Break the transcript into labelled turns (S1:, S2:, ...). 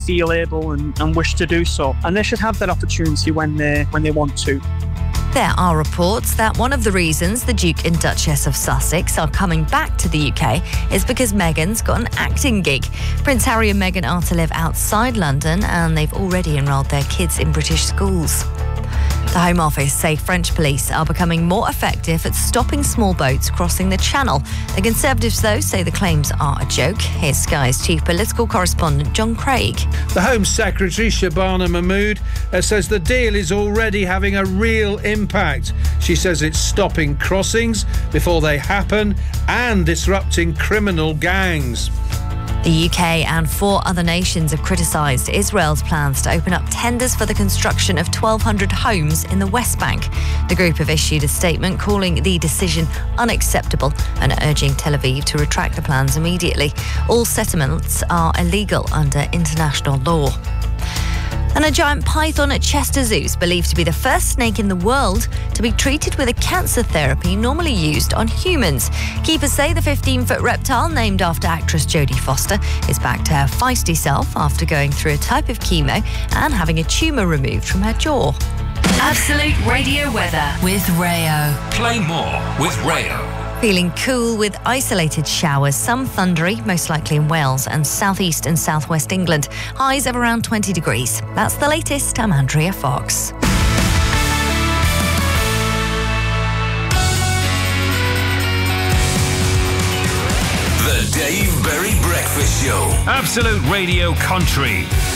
S1: feel able and wish to do so. And they should have that opportunity when they want to.
S2: There are reports that one of the reasons the Duke and Duchess of Sussex are coming back to the UK is because Meghan's got an acting gig. Prince Harry and Meghan are to live outside London and they've already enrolled their kids in British schools. The Home Office say French police are becoming more effective at stopping small boats crossing the Channel. The Conservatives, though, say the claims are a joke. Here's Sky's chief political correspondent, John Craig.
S3: The Home Secretary, Shabana Mahmood, says the deal is already having a real impact. She says it's stopping crossings before they happen and disrupting criminal gangs.
S2: The UK and 4 other nations have criticised Israel's plans to open up tenders for the construction of 1,200 homes in the West Bank. The group have issued a statement calling the decision unacceptable and urging Tel Aviv to retract the plans immediately. All settlements are illegal under international law. And a giant python at Chester Zoo is believed to be the first snake in the world to be treated with a cancer therapy normally used on humans. Keepers say the 15-foot reptile, named after actress Jodie Foster, is back to her feisty self after going through a type of chemo and having a tumour removed from her jaw.
S4: Absolute Radio weather with Rayo.
S5: Play more with Rayo.
S2: Feeling cool with isolated showers, some thundery, most likely in Wales and southeast and southwest England. Highs of around 20 degrees. That's the latest. I'm Andrea Fox.
S5: The Dave Berry Breakfast Show.
S6: Absolute Radio Country.